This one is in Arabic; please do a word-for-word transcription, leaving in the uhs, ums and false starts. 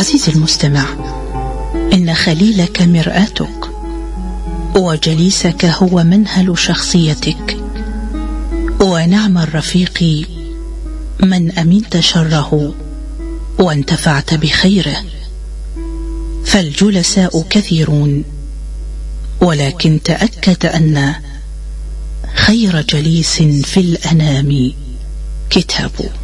عزيزي المستمع، إن خليلك مرآتك، وجليسك هو منهل شخصيتك، ونعم الرفيق من أمنت شره وانتفعت بخيره. فالجلساء كثيرون، ولكن تأكد أن خير جليس في الأنام كتابه.